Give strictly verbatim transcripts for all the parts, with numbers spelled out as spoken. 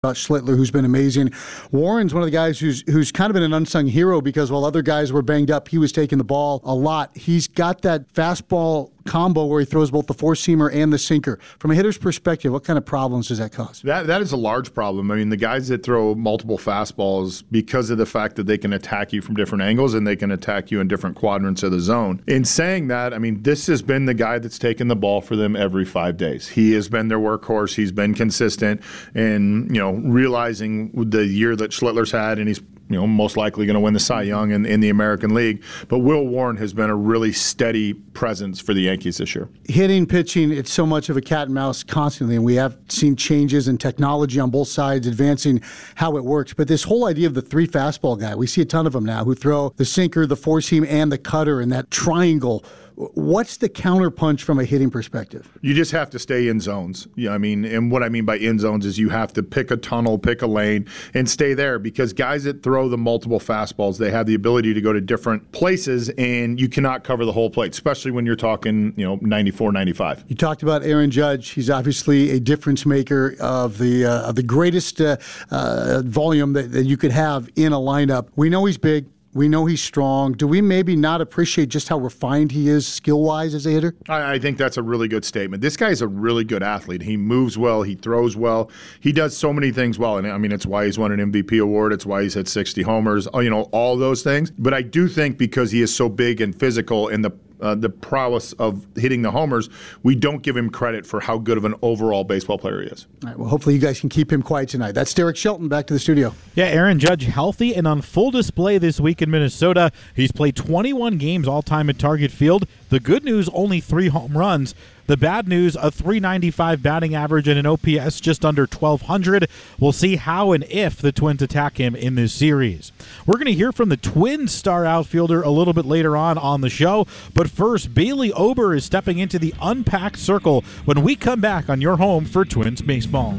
about Schlittler, who's been amazing. Warren's one of the guys who's who's kind of been an unsung hero because while other guys were banged up, he was taking the ball a lot. He's got that fastball combo where he throws both the four-seamer and the sinker. From a hitter's perspective, what kind of problems does that cause? That That is a large problem. I mean, the guys that throw multiple fastballs, because of the fact that they can attack you from different angles and they can attack you in different quadrants of the zone. In saying that, I mean, this has been the guy that's taken the ball for them every five days. He has been their workhorse. He's been consistent and, you know, realizing the year that Schlittler's had, and he's, you know, most likely going to win the Cy Young in, in the American League. But Will Warren has been a really steady presence for the Yankees this year. Hitting, pitching, it's so much of a cat and mouse constantly, and we have seen changes in technology on both sides advancing how it works. But this whole idea of the three fastball guy, we see a ton of them now who throw the sinker, the four-seam, and the cutter in that triangle. What's the counterpunch from a hitting perspective? You just have to stay in zones. Yeah, I mean, and what I mean by in zones is you have to pick a tunnel, pick a lane, and stay there, because guys that throw the multiple fastballs, they have the ability to go to different places, and you cannot cover the whole plate, especially when you're talking, you know, ninety-four, ninety-five. You talked about Aaron Judge. He's obviously a difference maker of the uh, of the greatest uh, uh, volume that, that you could have in a lineup. We know he's big. We know he's strong. Do we maybe not appreciate just how refined he is skill-wise as a hitter? I, I think that's a really good statement. This guy is a really good athlete. He moves well. He throws well. He does so many things well. And I mean, it's why he's won an M V P award. It's why he's had sixty homers, you know, all those things. But I do think because he is so big and physical and the Uh, the prowess of hitting the homers, we don't give him credit for how good of an overall baseball player he is. All right, well, hopefully you guys can keep him quiet tonight. That's Derek Shelton. Back to the studio. Yeah, Aaron Judge healthy and on full display this week in Minnesota. He's played twenty-one games all-time at Target Field. The good news, only three home runs. The bad news, a three ninety-five batting average and an O P S just under twelve hundred. We'll see how and if the Twins attack him in this series. We're going to hear from the Twins star outfielder a little bit later on on the show. But first, Bailey Ober is stepping into the unpacked circle when we come back on your home for Twins baseball.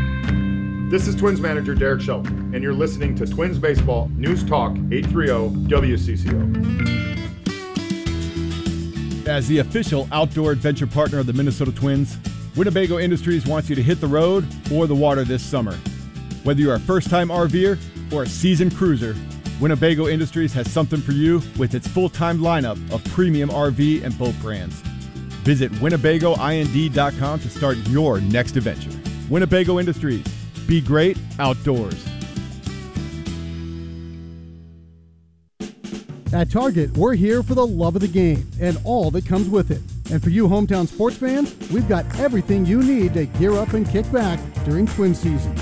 This is Twins manager Derek Shelton, and you're listening to Twins Baseball News Talk eight thirty W C C O. As the official outdoor adventure partner of the Minnesota Twins, Winnebago Industries wants you to hit the road or the water this summer. Whether you're a first-time RVer or a seasoned cruiser, Winnebago Industries has something for you with its full-time lineup of premium R V and boat brands. Visit Winnebago I N D dot com to start your next adventure. Winnebago Industries. Be great outdoors. At Target, we're here for the love of the game and all that comes with it. And for you hometown sports fans, we've got everything you need to gear up and kick back during Twin season.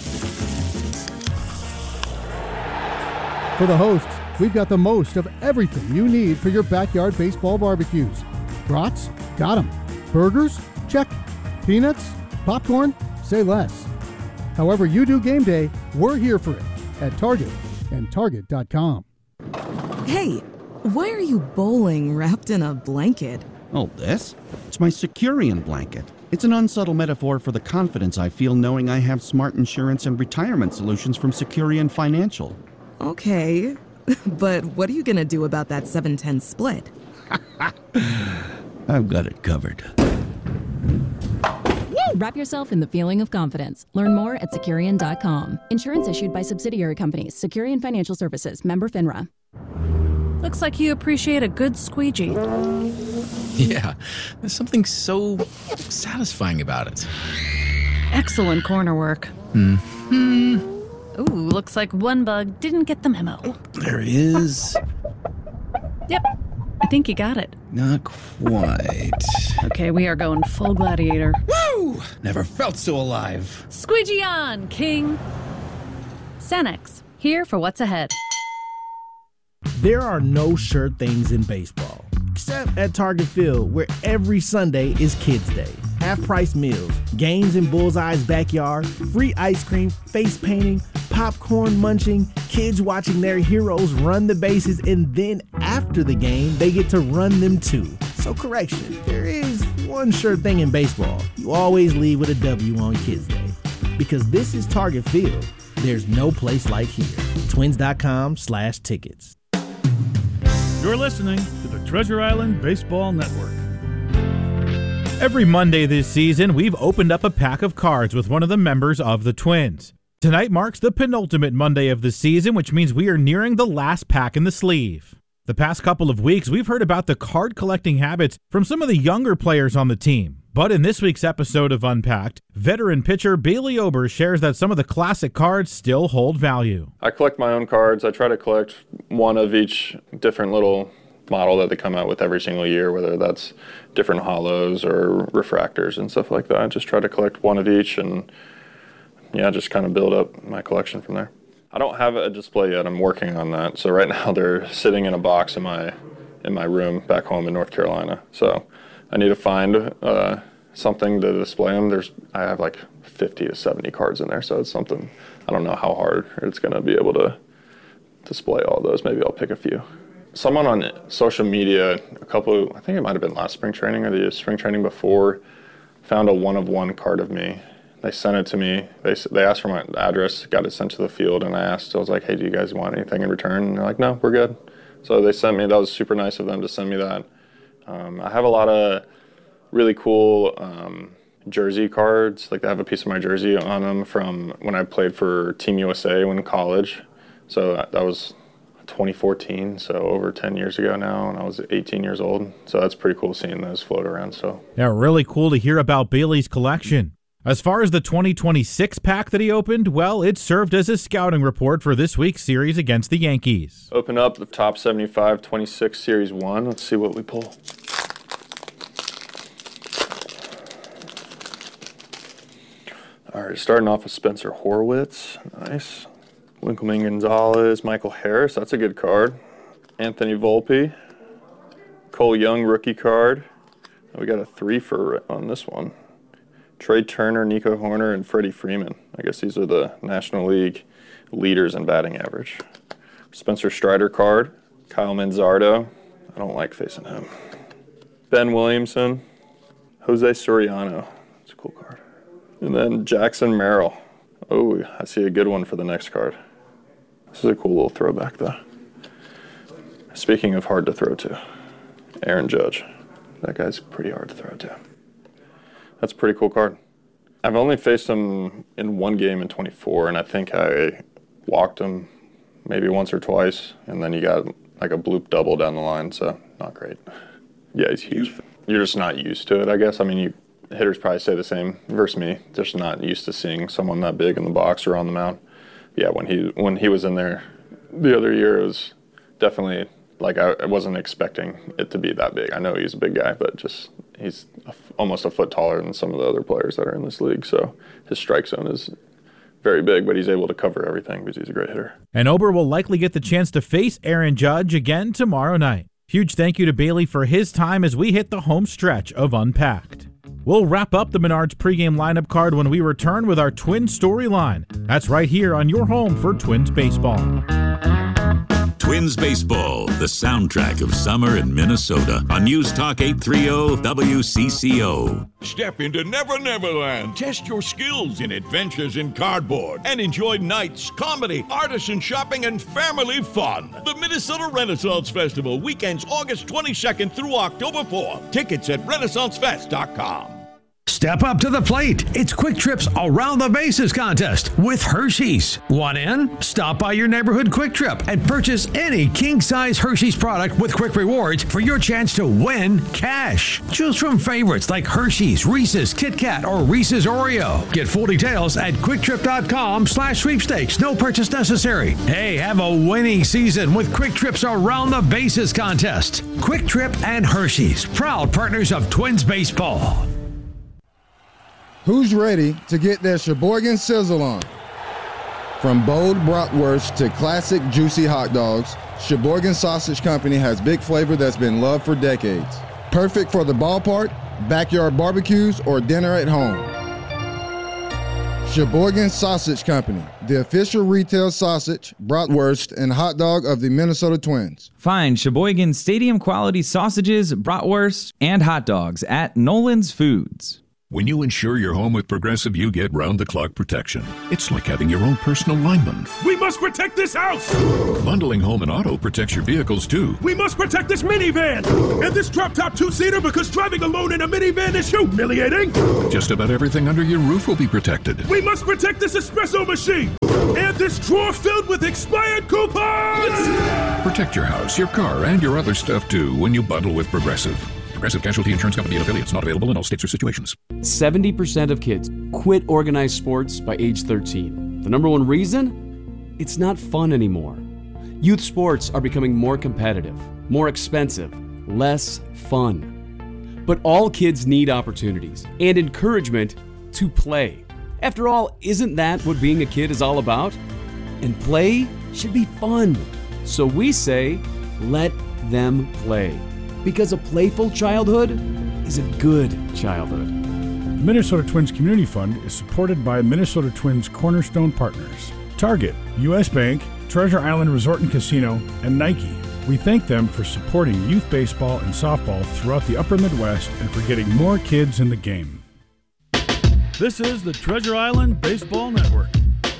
For the hosts, we've got the most of everything you need for your backyard baseball barbecues. Brats? Got 'em. Burgers? Check. Peanuts? Popcorn? Say less. However you do game day, we're here for it at Target and Target dot com. Hey, why are you bowling wrapped in a blanket? Oh, this? It's my Securian blanket. It's an unsubtle metaphor for the confidence I feel knowing I have smart insurance and retirement solutions from Securian Financial. Okay, but what are you going to do about that seven ten split? I've got it covered. Wrap yourself in the feeling of confidence. Learn more at Securian dot com. Insurance issued by subsidiary companies. Securian Financial Services. Member FINRA. Looks like you appreciate a good squeegee. Yeah, there's something so satisfying about it. Excellent corner work. Hmm. Ooh, looks like one bug didn't get the memo. Oh, there he is. Yep, I think you got it. Not quite. Okay, we are going full gladiator. Woo! Never felt so alive. Squeegee on, King. Sanex, here for what's ahead. There are no sure things in baseball, except at Target Field, where every Sunday is Kids Day. Half-price meals, games in Bullseye's backyard, free ice cream, face painting, popcorn munching, kids watching their heroes run the bases, and then after the game, they get to run them too. So correction, there is one sure thing in baseball. You always leave with a W on Kids Day. Because this is Target Field, there's no place like here. Twins dot com slash tickets. You're listening to the Treasure Island Baseball Network. Every Monday this season, we've opened up a pack of cards with one of the members of the Twins. Tonight marks the penultimate Monday of the season, which means we are nearing the last pack in the sleeve. The past couple of weeks, we've heard about the card collecting habits from some of the younger players on the team. But in this week's episode of Unpacked, veteran pitcher Bailey Ober shares that some of the classic cards still hold value. I collect my own cards. I try to collect one of each different little model that they come out with every single year, whether that's different hollows or refractors and stuff like that. I just try to collect one of each and, yeah, just kind of build up my collection from there. I don't have a display yet. I'm working on that. So right now they're sitting in a box in my in my room back home in North Carolina. So I need to find uh, something to display them. There's, I have like fifty to seventy cards in there, so it's something, I don't know how hard it's going to be able to display all those. Maybe I'll pick a few. Someone on social media, a couple, I think it might have been last spring training or the spring training before, found a one-of-one card of me. They sent it to me. They they asked for my address, got it sent to the field, and I asked, I was like, hey, do you guys want anything in return? And they're like, no, we're good. So they sent me, that was super nice of them to send me that. Um, I have a lot of really cool um, jersey cards. Like, they have a piece of my jersey on them from when I played for Team U S A when in college. So that, that was twenty fourteen, so over ten years ago now, and I was eighteen years old. So that's pretty cool seeing those float around. So yeah, really cool to hear about Bailey's collection. As far as the twenty twenty-six pack that he opened, well, it served as a scouting report for this week's series against the Yankees. Open up the top seventy-five twenty-six Series one. Let's see what we pull. All right, starting off with Spencer Horwitz. Nice. Winkelmann Gonzalez, Michael Harris. That's a good card. Anthony Volpe. Cole Young, rookie card. We got a three for on this one. Trey Turner, Nico Horner, and Freddie Freeman. I guess these are the National League leaders in batting average. Spencer Strider card. Kyle Manzardo. I don't like facing him. Ben Williamson. Jose Soriano. It's a cool card. And then Jackson Merrill. Oh, I see a good one for the next card. This is a cool little throwback, though. Speaking of hard to throw to, Aaron Judge. That guy's pretty hard to throw to. That's a pretty cool card. I've only faced him in one game in twenty-four, and I think I walked him maybe once or twice, and then you got like a bloop double down the line, so not great. Yeah, he's huge. You're just not used to it, I guess. I mean, you hitters probably say the same versus me. Just not used to seeing someone that big in the box or on the mound. Yeah, when he when he was in there the other year, it was definitely like I, I wasn't expecting it to be that big. I know he's a big guy, but just he's a, almost a foot taller than some of the other players that are in this league. So his strike zone is very big, but he's able to cover everything because he's a great hitter. And Ober will likely get the chance to face Aaron Judge again tomorrow night. Huge thank you to Bailey for his time as we hit the home stretch of Unpacked. We'll wrap up the Menards pregame lineup card when we return with our Twins storyline. That's right here on your home for Twins baseball. Twins baseball, the soundtrack of summer in Minnesota on News Talk eight thirty W C C O. Step into Never Never Land. Test your skills in adventures in cardboard and enjoy nights, comedy, artisan shopping, and family fun. The Minnesota Renaissance Festival, weekends August twenty-second through October fourth. Tickets at renaissance fest dot com. Step up to the plate. It's Quick Trip's Around the Bases contest with Hershey's. Want in? Stop by your neighborhood Quick Trip and purchase any king-size Hershey's product with Quick Rewards for your chance to win cash. Choose from favorites like Hershey's, Reese's, Kit Kat, or Reese's Oreo. Get full details at quick trip dot com slash sweepstakes. No purchase necessary. Hey, have a winning season with Quick Trip's Around the Bases contest. Quick Trip and Hershey's, proud partners of Twins baseball. Who's ready to get their Sheboygan Sizzle on? From bold bratwurst to classic juicy hot dogs, Sheboygan Sausage Company has big flavor that's been loved for decades. Perfect for the ballpark, backyard barbecues, or dinner at home. Sheboygan Sausage Company, the official retail sausage, bratwurst, and hot dog of the Minnesota Twins. Find Sheboygan stadium quality sausages, bratwurst, and hot dogs at Nolan's Foods. When you insure your home with Progressive, you get round-the-clock protection. It's like having your own personal lineman. We must protect this house! Bundling home and auto protects your vehicles, too. We must protect this minivan! And this drop-top two-seater, because driving alone in a minivan is humiliating! Just about everything under your roof will be protected. We must protect this espresso machine! And this drawer filled with expired coupons! Protect your house, your car, and your other stuff, too, when you bundle with Progressive. Progressive Casualty Insurance Company and affiliates. Not available in all states or situations. seventy percent of kids quit organized sports by age thirteen. The number one reason? It's not fun anymore. Youth sports are becoming more competitive, more expensive, less fun. But all kids need opportunities and encouragement to play. After all, isn't that what being a kid is all about? And play should be fun. So we say, let them play. Because a playful childhood is a good childhood. The Minnesota Twins Community Fund is supported by Minnesota Twins Cornerstone Partners, Target, U S Bank, Treasure Island Resort and Casino, and Nike. We thank them for supporting youth baseball and softball throughout the upper Midwest and for getting more kids in the game. This is the Treasure Island Baseball Network.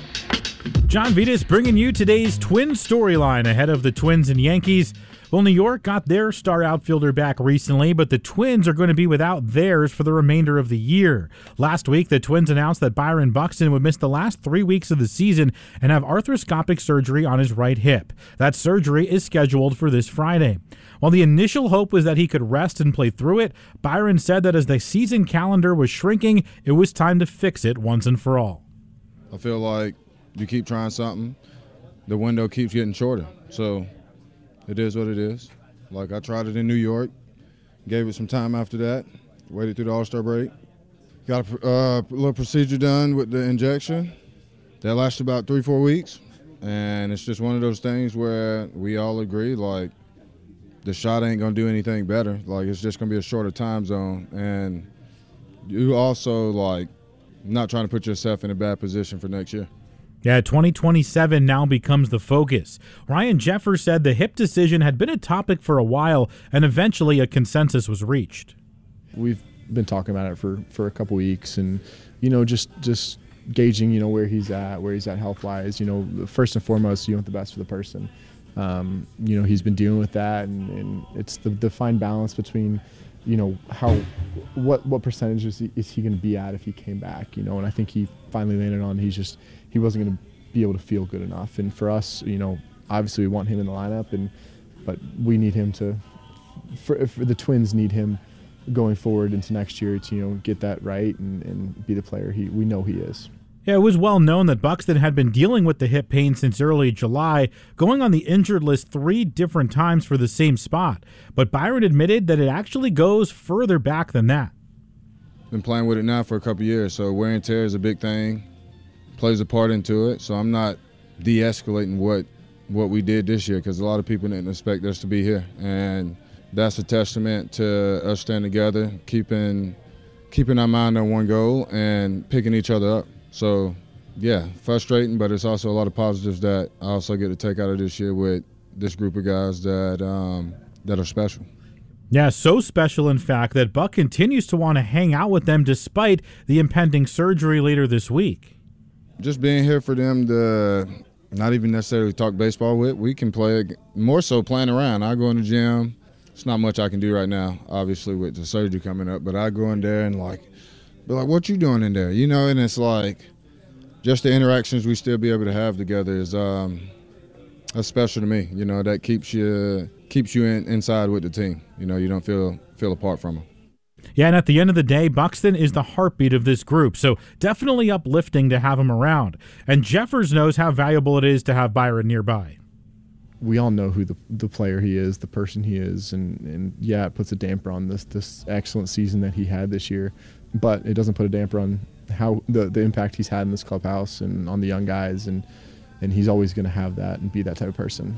John Vitas bringing you today's Twins storyline ahead of the Twins and Yankees. Well, New York got their star outfielder back recently, but the Twins are going to be without theirs for the remainder of the year. Last week, the Twins announced that Byron Buxton would miss the last three weeks of the season and have arthroscopic surgery on his right hip. That surgery is scheduled for this Friday. While the initial hope was that he could rest and play through it, Byron said that as the season calendar was shrinking, it was time to fix it once and for all. I feel like you keep trying something, the window keeps getting shorter. So it is what it is. Like, I tried it in New York, gave it some time after that, waited through the All-Star break. Got a uh, little procedure done with the injection. That lasted about three, four weeks. And it's just one of those things where we all agree, like, the shot ain't going to do anything better. Like, it's just going to be a shorter time zone. And you also, like, not trying to put yourself in a bad position for next year. Yeah, twenty twenty-seven now becomes the focus. Ryan Jeffers said the hip decision had been a topic for a while, and eventually a consensus was reached. We've been talking about it for, for a couple weeks, and, you know, just just gauging, you know, where he's at, where he's at health-wise. You know, first and foremost, you want the best for the person. Um, you know, he's been dealing with that, and, and it's the, the fine balance between, you know, how what what percentage is he, is he going to be at if he came back, you know, and I think he finally landed on he's just he wasn't going to be able to feel good enough. And for us, you know, obviously we want him in the lineup, and but we need him to for, for the Twins need him going forward into next year to, you know, get that right and, and be the player he we know he is. Yeah, it was well known that Buxton had been dealing with the hip pain since early July, going on the injured list three different times for the same spot. But Byron admitted that it actually goes further back than that. Been playing with it now for a couple years, so wear and tear is a big thing, plays a part into it. So I'm not de-escalating what what we did this year, because a lot of people didn't expect us to be here. And that's a testament to us staying together, keeping keeping our mind on one goal and picking each other up. So, yeah, frustrating, but it's also a lot of positives that I also get to take out of this year with this group of guys that um, that are special. Yeah, so special, in fact, that Buck continues to want to hang out with them despite the impending surgery later this week. Just being here for them to not even necessarily talk baseball with, we can play, more so playing around. I go in the gym. It's not much I can do right now, obviously, with the surgery coming up, but I go in there and, like, be like, what you doing in there? You know, and it's like just the interactions we still be able to have together is um, that's special to me. You know, that keeps you keeps you in, inside with the team. You know, you don't feel feel apart from them. Yeah, and at the end of the day, Buxton is the heartbeat of this group, so definitely uplifting to have him around. And Jeffers knows how valuable it is to have Byron nearby. We all know who the the player he is, the person he is, and, and yeah, it puts a damper on this this excellent season that he had this year. But it doesn't put a damper on how the, the impact he's had in this clubhouse and on the young guys, and and he's always going to have that and be that type of person.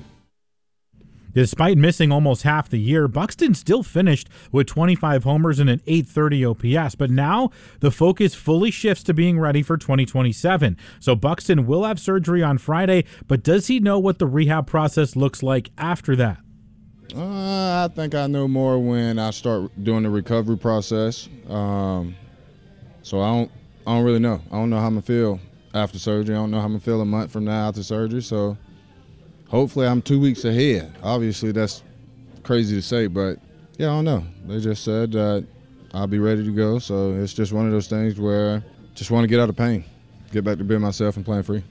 Despite missing almost half the year, Buxton still finished with twenty-five homers and an eight thirty O P S. But now the focus fully shifts to being ready for twenty twenty-seven. So Buxton will have surgery on Friday, but does he know what the rehab process looks like after that? Uh, I think I know more when I start doing the recovery process. Um, So I don't, I don't really know. I don't know how I'm going to feel after surgery. I don't know how I'm going to feel a month from now after surgery. So hopefully I'm two weeks ahead. Obviously that's crazy to say, but yeah, I don't know. They just said that I'll be ready to go. So it's just one of those things where I just want to get out of pain, get back to being myself and playing free.